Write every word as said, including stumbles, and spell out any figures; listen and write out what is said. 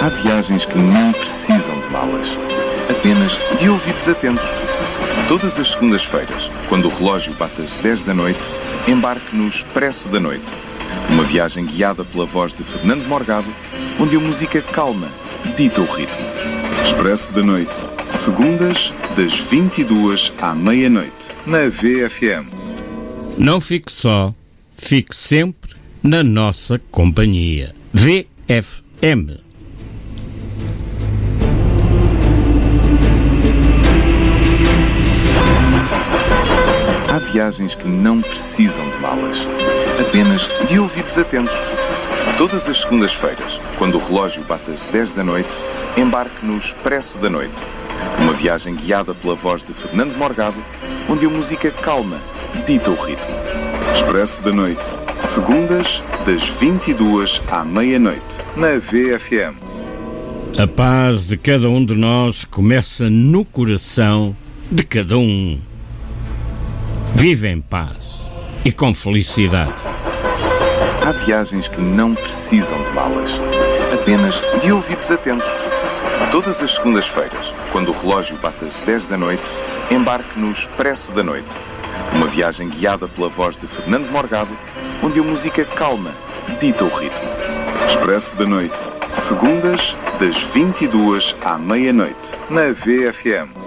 Há viagens que não precisam de malas, apenas de ouvidos atentos. Todas as segundas-feiras, quando o relógio bate às dez da noite, embarque no Expresso da Noite. Uma viagem guiada pela voz de Fernando Morgado, onde a música calma dita o ritmo. Expresso da Noite, segundas, das vinte e duas à meia-noite, na V F M. Não fique só, fique sempre na nossa companhia. V F M. Há viagens que não precisam de malas, apenas de ouvidos atentos. Todas as segundas-feiras, quando o relógio bate às dez da noite, embarque no Expresso da Noite. Uma viagem guiada pela voz de Fernando Morgado, onde a música calma dita o ritmo. Expresso da Noite, segundas, das vinte e duas à meia-noite, na V F M. A paz de cada um de nós começa no coração de cada um. Vive em paz e com felicidade. Há viagens que não precisam de malas, apenas de ouvidos atentos. Todas as segundas-feiras, quando o relógio bate às dez da noite, embarque no Expresso da Noite. Uma viagem guiada pela voz de Fernando Morgado, onde a música calma dita o ritmo. Expresso da Noite, segundas, das vinte e duas à meia-noite, na V F M.